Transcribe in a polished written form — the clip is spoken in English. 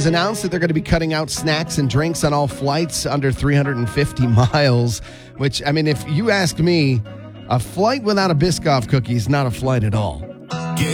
has announced that they're going to be cutting out snacks and drinks on all flights under 350 miles, which, I mean, if you ask me, a flight without a Biscoff cookie is not a flight at all.